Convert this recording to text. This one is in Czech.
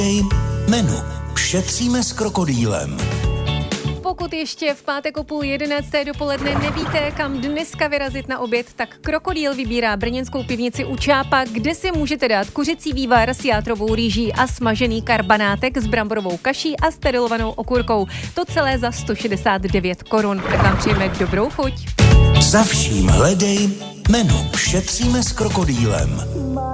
Menu. Šetříme s krokodýlem. Pokud ještě v pátek o 10:30 dopoledne nevíte, kam dneska vyrazit na oběd, tak Krokodýl vybírá brněnskou pivnici u Čápa, kde si můžete dát kuřecí vývar s játrovou rýží a smažený karbanátek s bramborovou kaší a sterilovanou okurkou. To celé za 169 korun. Tak vám přejeme dobrou chuť. Za vším hledej menu. Šetříme s krokodýlem.